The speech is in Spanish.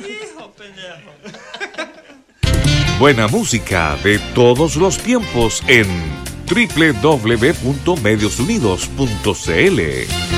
Hijo, pendejo. Buena música de todos los tiempos en www.mediosunidos.cl.